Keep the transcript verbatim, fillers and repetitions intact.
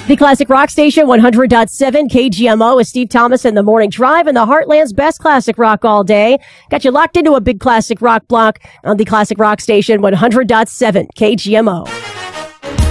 The Classic Rock Station, one hundred point seven K G M O, is Steve Thomas in the Morning Drive, and the Heartland's best classic rock all day. Got you locked into a big classic rock block on the Classic Rock Station, one hundred point seven K G M O.